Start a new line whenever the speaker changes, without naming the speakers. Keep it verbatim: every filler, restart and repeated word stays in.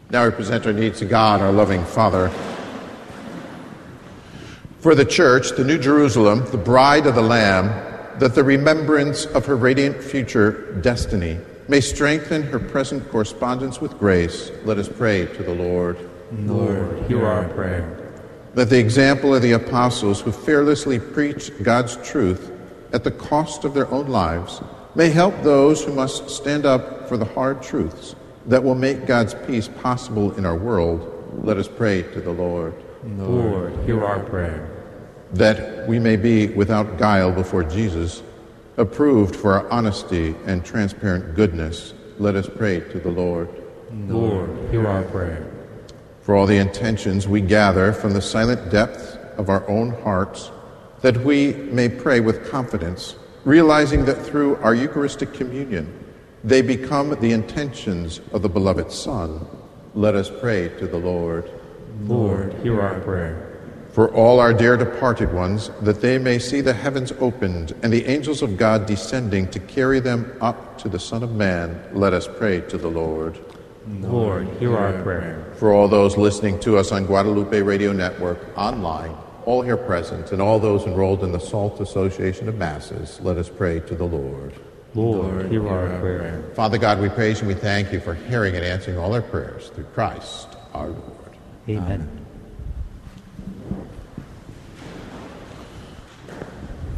Now we present our needs to God, our loving Father. For the Church, the New Jerusalem, the bride of the Lamb, that the remembrance of her radiant future destiny may strengthen her present correspondence with grace, let us pray to the Lord.
Lord, hear our prayer.
That the example of the apostles who fearlessly preach God's truth at the cost of their own lives may help those who must stand up for the hard truths that will make God's peace possible in our world. Let us pray to the Lord.
Lord, hear our prayer.
That we may be without guile before Jesus, approved for our honesty and transparent goodness, let us pray to the Lord.
Lord, hear our prayer.
For all the intentions we gather from the silent depths of our own hearts, that we may pray with confidence, realizing that through our Eucharistic communion, they become the intentions of the beloved Son. Let us pray to the Lord.
Lord, hear our prayer.
For all our dear departed ones, that they may see the heavens opened and the angels of God descending to carry them up to the Son of Man, let us pray to the Lord.
Lord, hear our prayer.
For all those listening to us on Guadalupe Radio Network, online, all here present, and all those enrolled in the SALT Association of Masses, let us pray to the Lord.
Lord, hear our prayer.
Father God, we praise and we thank you for hearing and answering all our prayers through Christ our Lord.
Amen.